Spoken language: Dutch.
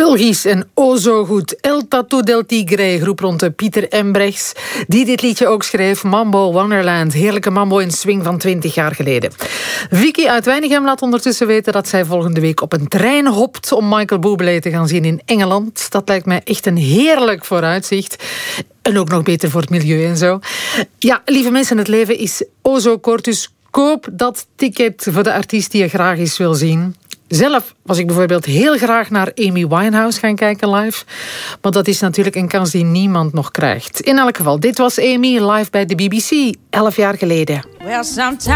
Belgisch en o zo goed. El Tatu del Tigre, groep rond de Pieter Embrechts, die dit liedje ook schreef. Mambo Wonderland, heerlijke mambo in swing van 20 jaar geleden. Vicky uit Weinigem laat ondertussen weten dat zij volgende week op een trein hopt om Michael Bublé te gaan zien in Engeland. Dat lijkt mij echt een heerlijk vooruitzicht. En ook nog beter voor het milieu en zo. Ja, lieve mensen, het leven is o zo kort, dus koop dat ticket voor de artiest die je graag eens wil zien. Zelf was ik bijvoorbeeld heel graag naar Amy Winehouse gaan kijken live. Maar dat is natuurlijk een kans die niemand nog krijgt. In elk geval, dit was Amy live bij de BBC 11 jaar geleden.